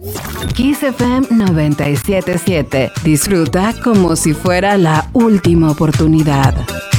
Kiss FM 97.7. Disfruta como si fuera la última oportunidad.